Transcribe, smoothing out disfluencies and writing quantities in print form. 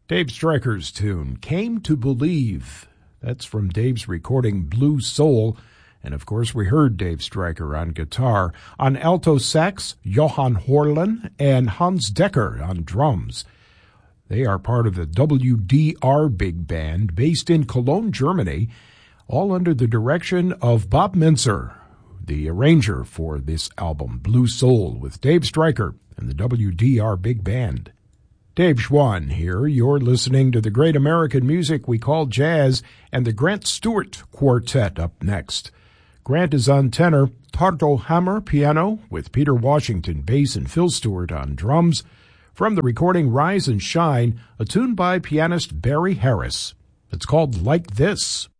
Dave Stryker's tune, Came to Believe. That's from Dave's recording Blue Soul. And of course, we heard Dave Stryker on guitar. On alto sax, Johan Horlen and Hans Decker on drums. They are part of the WDR Big Band based in Cologne, Germany, all under the direction of Bob Mintzer, the arranger for this album, Blue Soul, with Dave Stryker and the WDR Big Band. Dave Schwann here. You're listening to the great American music we call jazz, and the Grant Stewart Quartet up next. Grant is on tenor, Tardo Hammer piano, with Peter Washington bass and Phil Stewart on drums. From the recording Rise and Shine, a tune by pianist Barry Harris. It's called Like This.